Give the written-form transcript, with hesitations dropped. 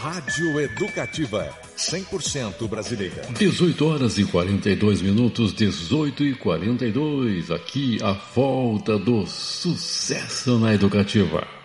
Rádio Educativa, 100% brasileira. 18h42, 18h42. Aqui a volta do sucesso na Educativa.